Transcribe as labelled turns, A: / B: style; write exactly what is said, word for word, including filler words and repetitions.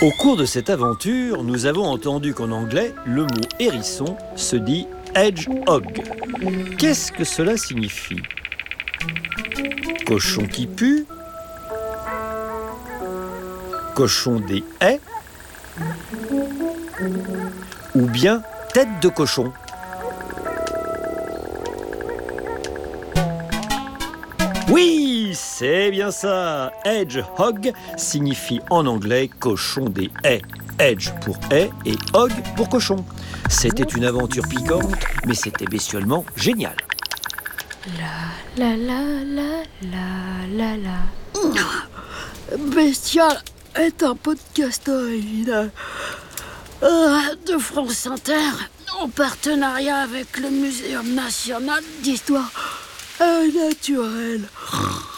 A: Au cours de cette aventure, nous avons entendu qu'en anglais, le mot hérisson se dit hedgehog. Qu'est-ce que cela signifie? Cochon qui pue? Cochon des haies? Ou bien tête de cochon? Oui, c'est bien ça. Hedgehog signifie en anglais cochon des haies. Hedge pour haie et hog pour cochon. C'était une aventure piquante, mais c'était bestialement génial.
B: La la la la la la la. Bestial est un podcast original de France Inter en partenariat avec le Muséum national d'histoire naturelle.